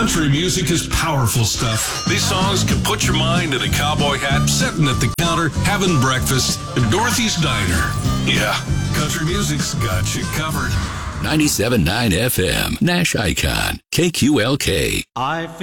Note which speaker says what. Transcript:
Speaker 1: Country music is powerful stuff. These songs can put your mind in a cowboy hat, sitting at the counter, having breakfast at Dorothy's Diner. Yeah, country music's got you covered.
Speaker 2: 97.9 FM, Nash Icon, KQLK.
Speaker 3: I